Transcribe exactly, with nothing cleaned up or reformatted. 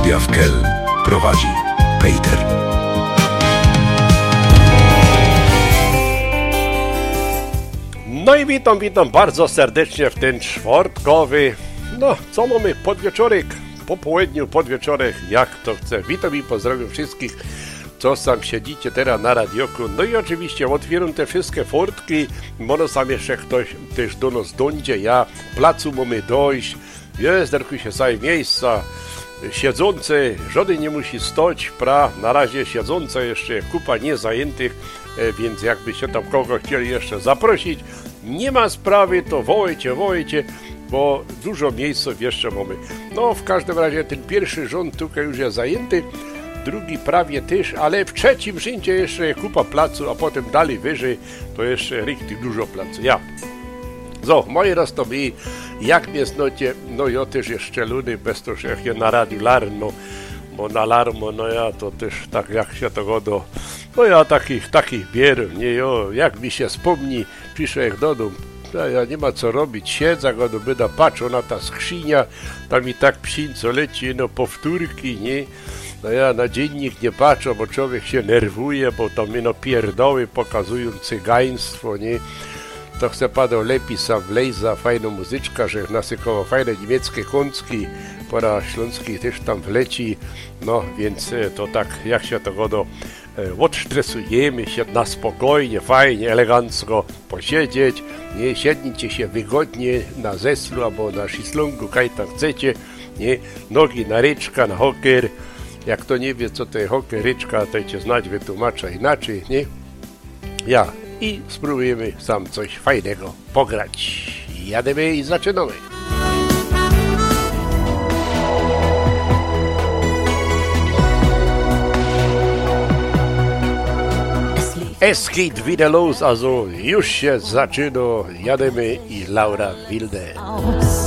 studia w Keln prowadzi Peter. No i witam, witam bardzo serdecznie w ten czwartkowy, no co mamy, podwieczorek, po południu, podwieczorek, jak to chcę. Witam i pozdrawiam wszystkich, co sam siedzicie teraz na radioku. No i oczywiście otwieram te wszystkie furtki, może sam jeszcze ktoś też do nas dądzie, ja placu mamy dojść, jest, derku się same miejsca, siedzące, żaden nie musi stać, pra, na razie siedzące jeszcze kupa niezajętych, więc jakby się tam kogo chcieli jeszcze zaprosić, nie ma sprawy, to wołajcie, wołajcie, bo dużo miejsców jeszcze mamy. No w każdym razie ten pierwszy rząd tutaj już jest zajęty, drugi prawie też, ale w trzecim rzędzie jeszcze kupa placu, a potem dalej wyżej to jeszcze richtig dużo placu. Ja. So, moi raz to mi, jak mnie znocie, no ja też jeszcze ludy, bez to, że jak je na radiu larno, bo na larmo, no ja to też tak jak się tego do, no ja takich, takich bierę, nie jo, jak mi się wspomni, piszę jak do domu, ja, ja nie ma co robić, siedzę go do byda, patrzę na ta skrzynia, tam i tak psinco leci, no powtórki, nie, no ja na dziennik nie patrzę, bo człowiek się nerwuje, bo to mi no pierdoły pokazują cygaństwo, nie, to chcę padał lepiej sam wlejza, fajna muzyczka, że nasykowo fajne niemieckie kącki, pora śląskiej też tam wleci, no więc to tak, jak się tego do e, odstresujemy się na spokojnie, fajnie, elegancko posiedzieć, nie, siednijcie się wygodnie na zeslu albo na szislungu, kaj tam chcecie, nie, nogi na ryczka, na hoker, jak to nie wie co to jest hoker, ryczka, to cię znać, wytłumacza inaczej, nie, ja. I spróbujemy sam coś fajnego pograć. Jademy i zaczynamy. Es geht wieder los, also już się zaczyna. Jademy i Laura Wilde.